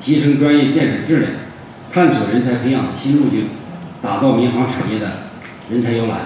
提升专业建设质量，探索人才培养的新路径，打造民航产业的人才摇篮。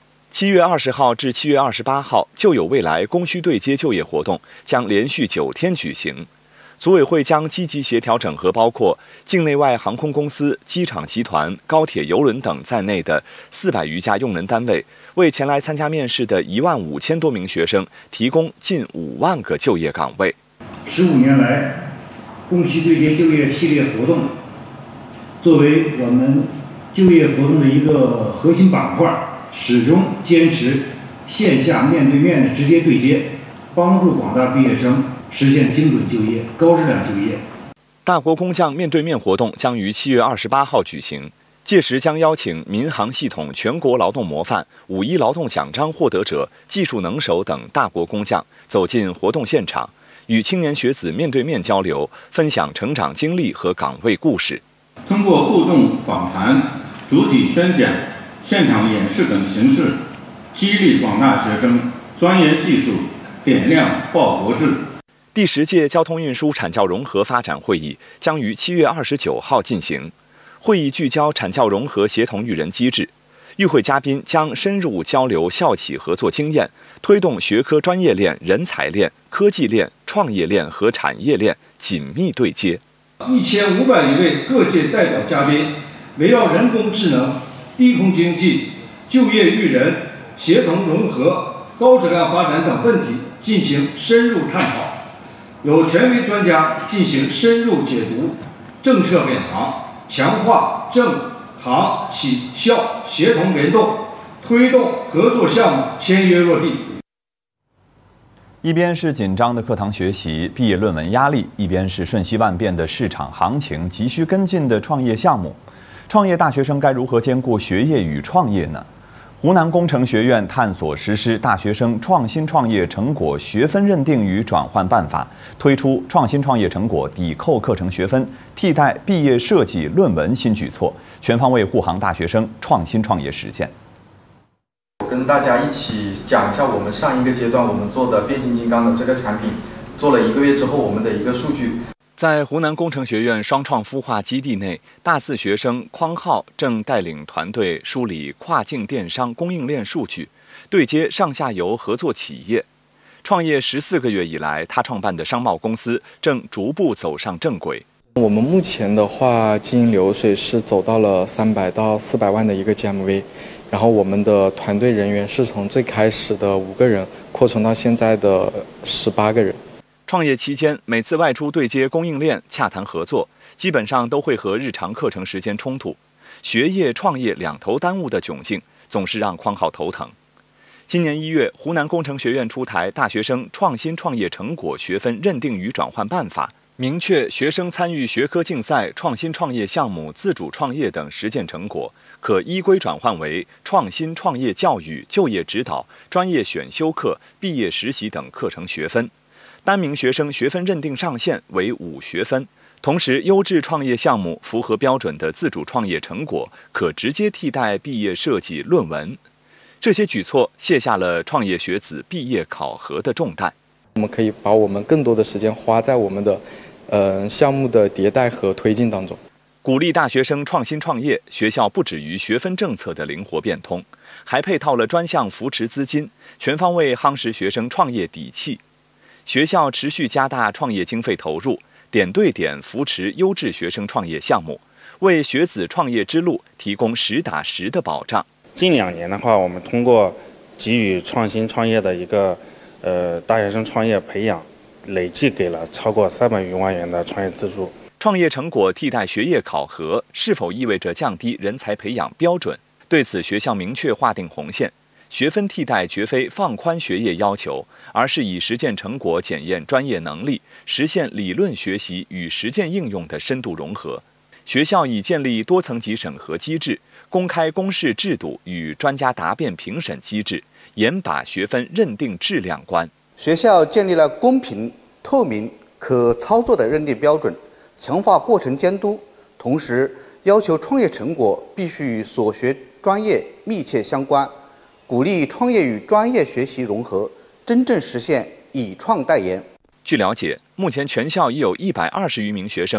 7月20号至7月28号，就有未来供需对接就业活动将连续9天举行。组委会将积极协调整合包括境内外航空公司、机场集团、高铁、邮轮等在内的400余家用人单位，为前来参加面试的15000多名学生提供近5万个就业岗位。 15年来，供需对接就业系列活动作为我们就业活动的一个核心板块，始终坚持线下面对面的直接对接，帮助广大毕业生实现精准就业、高质量就业。 大国工匠面对面活动将于7月28号举行，届时将邀请民航系统全国劳动模范、5·1劳动奖章获得者、技术能手等大国工匠走进活动现场，与青年学子面对面交流，分享成长经历和岗位故事。 通过互动访谈、主体宣讲、现场演示等形式，激励广大学生钻研技术、点亮报国志。 第10届交通运输产教融合发展会议将于7月29号进行。会议聚焦产教融合协同育人机制，与会嘉宾将深入交流校企合作经验，推动学科专业链、人才链、科技链、创业链和产业链紧密对接。 1500余位各界代表嘉宾围绕人工智能、低空经济、就业育人、协同融合、高质量发展等问题进行深入探讨，有权威专家进行深入解读，政策领航，强化政航企校协同联动，推动合作项目签约落地。 一边是紧张的课堂学习、毕业论文压力，一边是瞬息万变的市场行情，急需跟进的创业项目。创业大学生该如何兼顾学业与创业呢？湖南工程学院探索实施大学生创新创业成果学分认定与转换办法，推出创新创业成果抵扣课程学分、替代毕业设计论文新举措，全方位护航大学生创新创业实践。 跟大家一起讲一下我们上一个阶段我们做的变形金刚的这个产品，做了1个月之后我们的一个数据。 在湖南工程学院双创孵化基地内，大4学生匡浩正带领团队梳理跨境电商供应链数据，对接上下游合作企业。创业14个月以来，他创办的商贸公司正逐步走上正轨。 我们目前的话，经营流水是走到了300到400万的一个 GMV。然后我们的团队人员是从最开始的5个人扩充到现在的18个人。 创业期间，每次外出对接供应链、洽谈合作，基本上都会和日常课程时间冲突，学业、创业两头耽误的窘境，总是让匡浩头疼。今年1月，湖南工程学院出台大学生创新创业成果学分认定与转换办法，明确学生参与学科竞赛、创新创业项目、自主创业等实践成果，可依规转换为创新创业教育、就业指导、专业选修课、毕业实习等课程学分。单名学生学分认定上限为5学分。同时，优质创业项目符合标准的自主创业成果可直接替代毕业设计论文。这些举措卸下了创业学子毕业考核的重担。 我们可以把我们更多的时间花在我们的项目的迭代和推进当中。 鼓励大学生创新创业，学校不止于学分政策的灵活变通，还配套了专项扶持资金，全方位夯实学生创业底气。学校持续加大创业经费投入，点对点扶持优质学生创业项目，为学子创业之路提供实打实的保障。 近2年的话，我们通过给予创新创业的一个大学生创业培养，累计给了超过300余万元的创业资助。 创业成果替代学业考核，是否意味着降低人才培养标准？对此，学校明确划定红线。学分替代绝非放宽学业要求，而是以实践成果检验专业能力，实现理论学习与实践应用的深度融合。学校已建立多层级审核机制，公开公示制度与专家答辩评审机制，严把学分认定质量关。 学校建立了公平、透明、可操作的认定标准，强化过程监督，同时要求创业成果必须与所学专业密切相关，鼓励创业与专业学习融合，真正实现以创代研。 据了解，目前全校已有120余名学生